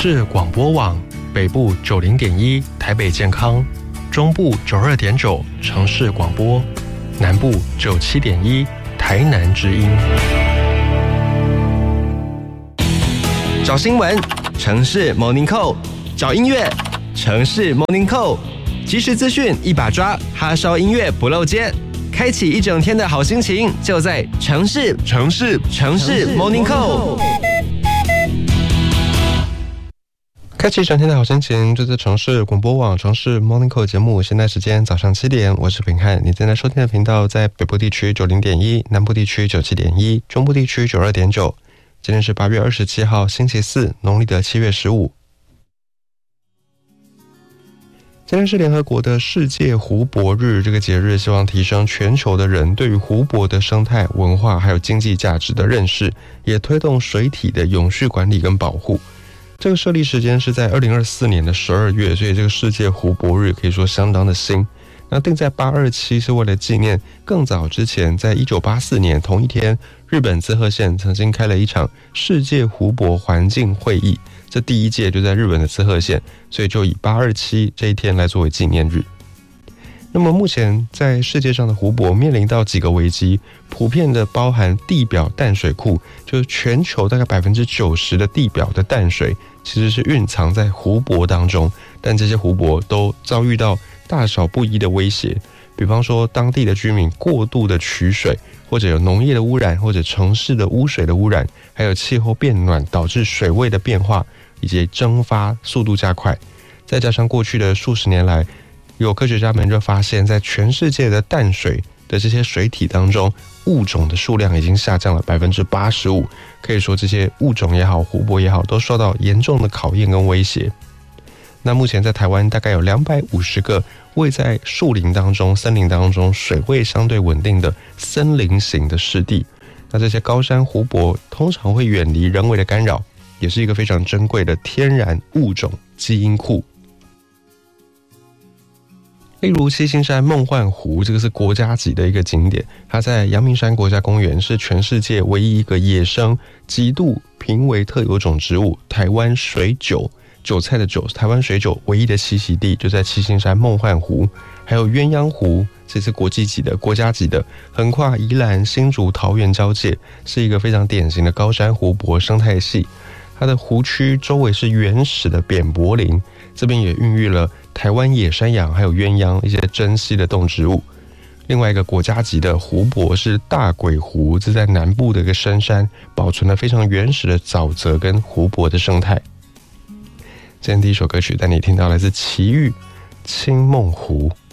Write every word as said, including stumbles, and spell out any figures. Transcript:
市广播网，北部九零点一台北健康，中部九二点九城市广播，南部九七点一台南之音。 找新闻，城市 Morning Call； 找音乐，城市 Morning Call。即时资讯一把抓，哈烧音乐不漏接。开启一整天的好心情，就在城市城市城市 Morning Call。 开启一整天的好心情，这是城市广播网城市 Morning Call 节目。现在时间早上七点，我是平汉。你正在收听的频道在北部地区九零点一，南部地区九七点一，中部地区九二点九。今天是八月二十七号，星期四，农历的七月十五。今天是联合国的世界湖泊日，这个节日希望提升全球的人对于湖泊的生态、文化还有经济价值的认识，也推动水体的永续管理跟保护。这个设立时间是在二零二四年的十二月，所以这个世界湖泊日可以说相当的新。那定在八二七是为了纪念更早之前，在一九八四年同一天，日本滋贺县曾经开了一场世界湖泊环境会议。这第一届就在日本的滋贺县，所以就以八二七这一天来作为纪念日。那么目前在世界上的湖泊面临到几个危机，普遍的包含地表淡水库，就是全球大概百分之九十的地表的淡水其实是蕴藏在湖泊当中，但这些湖泊都遭遇到大小不一的威胁，比方说当地的居民过度的取水，或者有农业的污染，或者城市的污水的污染，还有气候变暖导致水位的变化以及蒸发速度加快。再加上过去的数十年来，有科学家们就发现，在全世界的淡水的这些水体当中，物种的数量已经下降了百分之八十五。可以说，这些物种也好，湖泊也好，都受到严重的考验跟威胁。那目前在台湾大概有两百五十个位在树林当中、森林当中水位相对稳定的森林型的湿地。那这些高山湖泊通常会远离人为的干扰，也是一个非常珍贵的天然物种基因库。例如七星山梦幻湖，这个是国家级的一个景点，它在阳明山国家公园，是全世界唯一一个野生极度濒危特有种植物台湾水韭，韭菜的韭，台湾水韭唯一的栖息地就在七星山梦幻湖。还有鸳鸯湖，这是国际级的国家级的，横跨宜兰、新竹、桃园交界，是一个非常典型的高山湖泊生态系。它的湖区周围是原始的扁柏林，这边也孕育了台湾野山羊还有鸳鸯一些珍稀的动植物。另外一个国家级的湖泊是大鬼湖，这在南部的一个深山，保存了非常原始的沼泽跟湖泊的生态。今天第一首歌曲带你听到来自奇遇青梦湖。